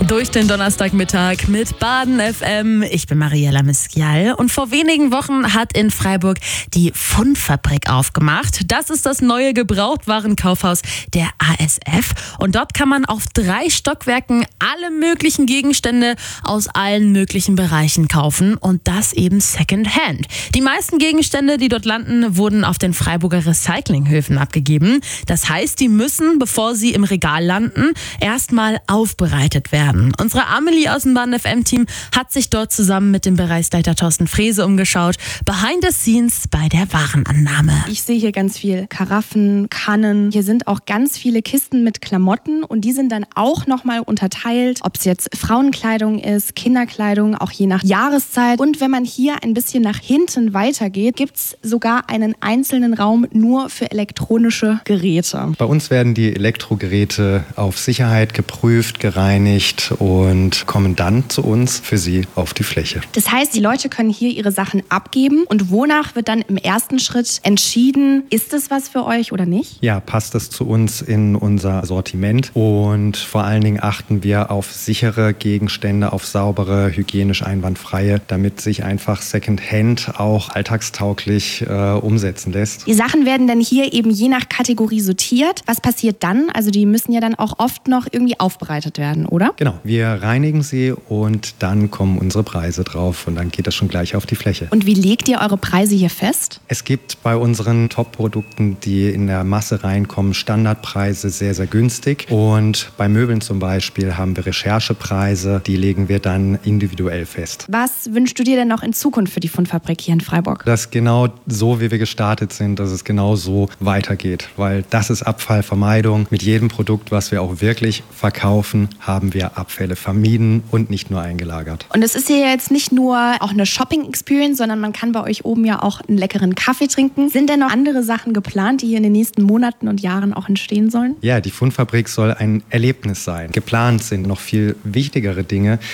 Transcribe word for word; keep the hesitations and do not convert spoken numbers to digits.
Durch den Donnerstagmittag mit Baden F M. Ich bin Mariella Miskial und vor wenigen Wochen hat in Freiburg die Pfundfabrik aufgemacht. Das ist das neue Gebrauchtwarenkaufhaus der A S F und dort kann man auf drei Stockwerken alle möglichen Gegenstände aus allen möglichen Bereichen kaufen und das eben Secondhand. Die meisten Gegenstände, die dort landen, wurden auf den Freiburger Recyclinghöfen abgegeben. Das heißt, die müssen, bevor sie im Regal landen, erstmal aufbereitet werden. Unsere Amelie aus dem Baden F M-Team hat sich dort zusammen mit dem Bereichsleiter Thorsten Frese umgeschaut. Behind the scenes bei der Warenannahme. Ich sehe hier ganz viel Karaffen, Kannen. Hier sind auch ganz viele Kisten mit Klamotten und die sind dann auch nochmal unterteilt, ob es jetzt Frauenkleidung ist, Kinderkleidung, auch je nach Jahreszeit. Und wenn man hier ein bisschen nach hinten weitergeht, gibt es sogar einen einzelnen Raum nur für elektronische Geräte. Bei uns werden die Elektrogeräte auf Sicherheit geprüft, gereinigt und kommen dann zu uns für sie auf die Fläche. Das heißt, die Leute können hier ihre Sachen abgeben und wonach wird dann im ersten Schritt entschieden, ist es was für euch oder nicht? Ja, passt es zu uns in unser Sortiment und vor allen Dingen achten wir auf sichere Gegenstände, auf saubere, hygienisch einwandfreie, damit sich einfach Secondhand auch alltagstauglich äh, umsetzen lässt. Die Sachen werden dann hier eben je nach Kategorie sortiert. Was passiert dann? Also die müssen ja dann auch oft noch irgendwie aufbereitet werden, oder? Genau, wir reinigen sie und dann kommen unsere Preise drauf und dann geht das schon gleich auf die Fläche. Und wie legt ihr eure Preise hier fest? Es gibt bei unseren Top-Produkten, die in der Masse reinkommen, Standardpreise sehr, sehr günstig. Und bei Möbeln zum Beispiel haben wir Recherchepreise, die legen wir dann individuell fest. Was wünschst du dir denn noch in Zukunft für die Pfundfabrik hier in Freiburg? Dass genau so, wie wir gestartet sind, dass es genau so weitergeht. Weil das ist Abfallvermeidung. Mit jedem Produkt, was wir auch wirklich verkaufen, haben wir Abfälle vermieden und nicht nur eingelagert. Und es ist ja jetzt nicht nur auch eine Shopping-Experience, sondern man kann bei euch oben ja auch einen leckeren Kaffee trinken. Sind denn noch andere Sachen geplant, die hier in den nächsten Monaten und Jahren auch entstehen sollen? Ja, die Pfundfabrik soll ein Erlebnis sein. Geplant sind noch viel wichtigere Dinge,